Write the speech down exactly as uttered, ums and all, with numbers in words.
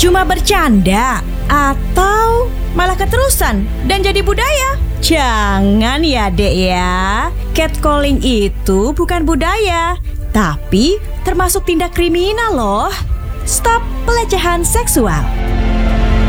cuma bercanda atau malah keterusan dan jadi budaya? Jangan ya dek ya. Catcalling itu bukan budaya, tapi termasuk tindak kriminal loh. Stop pelecehan seksual.